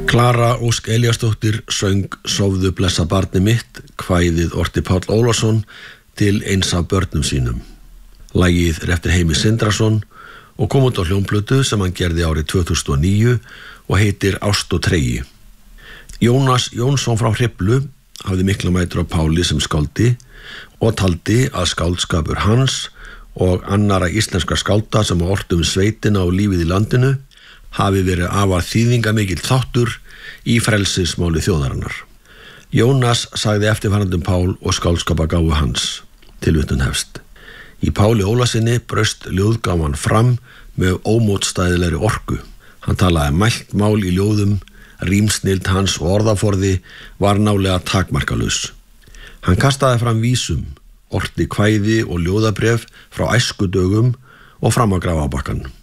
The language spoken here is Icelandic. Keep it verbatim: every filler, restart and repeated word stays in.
Klara Ósk Elíasdóttir söng Sofðu blessa barnið mitt, kvæðið orti Páll Ólafsson til eins af börnum sínum. Lagið er eftir Heimi Sindrason og kom út á hljómplötu sem hann gerði árið tvö þúsund og níu og heitir Ást og tregi. Jónas Jónsson frá Hriflu hafði mikla mætur á Páli sem skáldi og taldi að skáldskapur hans og annara íslenskra skálda sem ortu um sveitina og lífið í landinu hafi verið afar þýðingamikill þáttur í frelsismáli þjóðarinnar. Jónas sagði eftirfarandi um Pál og skáldskapagáfu hans, tilvitnun hefst. Í Páli Ólasinni braust ljóðgáfan fram með ómótstæðilegri orku. Hann talaði mælt mál í ljóðum, rímsnild hans og orðaforði var nálega takmarkalaus. Hann kastaði fram vísum, orti kvæði og ljóðabref frá æskudögum og fram á grafabakkann.